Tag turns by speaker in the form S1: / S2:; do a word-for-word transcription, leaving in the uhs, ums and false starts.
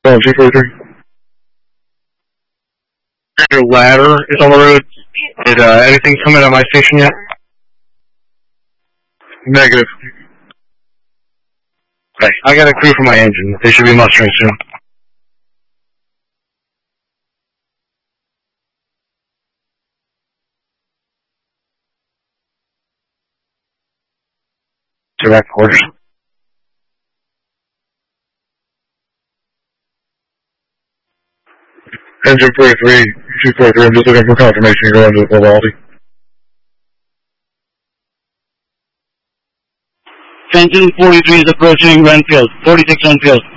S1: Oh, G forty-three. Your ladder is on the road. Did uh, anything come in on my station yet? Negative. Okay, I got a crew for my engine. They should be mustering soon. Direct orders. Engine forty-three, G forty-three, I'm just looking for confirmation you're going to the Vivaldi.
S2: Engine forty-three is approaching Renfield, forty-six Renfield.